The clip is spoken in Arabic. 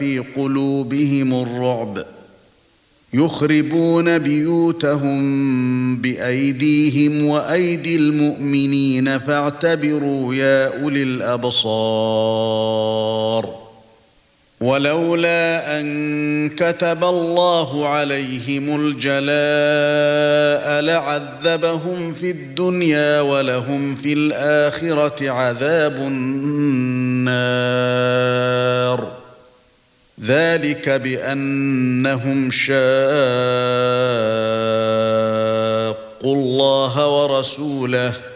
في قلوبهم الرعب يخربون بيوتهم بأيديهم وأيدي المؤمنين فاعتبروا يا أولي الأبصار ولولا أن كتب الله عليهم الجلاء لعذبهم في الدنيا ولهم في الآخرة عذاب النار ذلك بأنهم شاقوا الله ورسوله